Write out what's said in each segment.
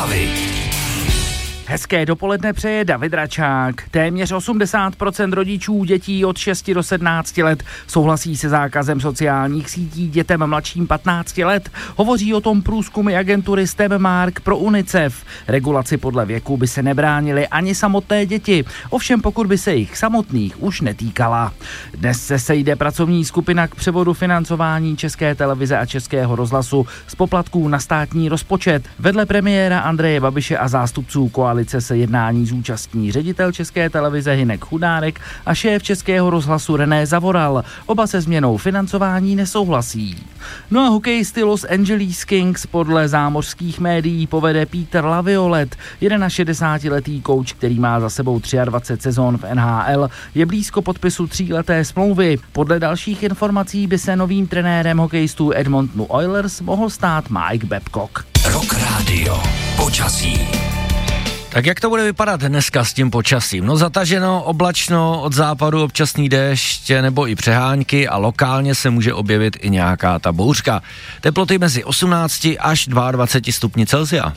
zprávy. Hezké dopoledne přeje David Račák. Téměř 80% rodičů dětí od 6 do 17 let souhlasí se zákazem sociálních sítí dětem mladším 15 let. Hovoří o tom průzkumy agentury STEM/MARK pro UNICEF. Regulaci podle věku by se nebránily ani samotné děti, ovšem pokud by se jich samotných už netýkala. Dnes se sejde pracovní skupina k převodu financování České televize a Českého rozhlasu z poplatků na státní rozpočet. Vedle premiéra Andreje Babiše a zástupců koalice se jednání zúčastní ředitel České televize Hynek Chudárek a šéf Českého rozhlasu René Zavoral. Oba se změnou financování nesouhlasí. No a hokejisty Los Angeles Kings podle zámořských médií povede Peter Laviolette. 61letý kouč, který má za sebou 23 sezon v NHL, je blízko podpisu 3leté smlouvy. Podle dalších informací by se novým trenérem hokejistů Edmontonu Oilers mohl stát Mike Babcock. Rock Radio. Počasí. Tak jak to bude vypadat dneska s tím počasím? No zataženo, oblačno, od západu občasný déšť nebo i přehánky a lokálně se může objevit i nějaká ta bouřka. Teploty mezi 18 až 22 stupni Celsia.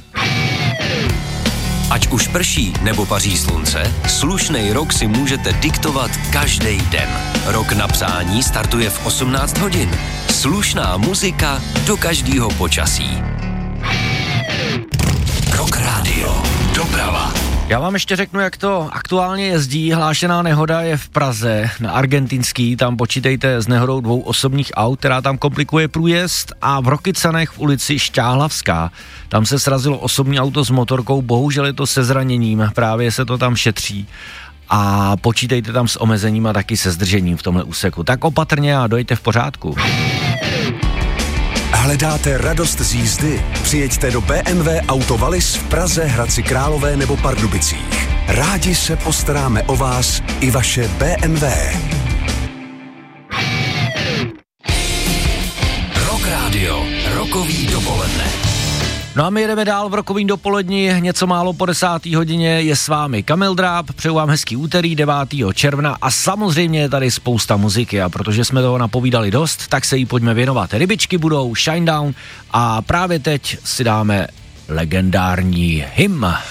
Ať už prší nebo paří slunce, slušnej rok si můžete diktovat každý den. Rok na přání startuje v 18 hodin. Slušná muzika do každého počasí. Rock Radio. Doprava. Já vám ještě řeknu, jak to aktuálně jezdí. Hlášená nehoda je v Praze na Argentinský, tam počítejte s nehodou 2 osobních aut, která tam komplikuje průjezd, a v Rokycanech v ulici Šťáhlavská. Tam se srazilo osobní auto s motorkou, bohužel je to se zraněním, právě se to tam šetří. A počítejte tam s omezením a taky se zdržením v tomhle úseku. Tak opatrně a dojďte v pořádku. Hledáte radost z jízdy? Přijeďte do BMW Auto Wallis v Praze, Hradci Králové nebo Pardubicích. Rádi se postaráme o vás i vaše BMW. Rock Radio. Rokový dopoledne. No a my jedeme dál v rokovým dopoledni, něco málo po 10. hodině je s vámi Kamil Dráb, přeju vám hezký úterý 9. června a samozřejmě je tady spousta muziky, a protože jsme toho napovídali dost, tak se jí pojďme věnovat. Rybičky budou, Shinedown a právě teď si dáme legendární hymn.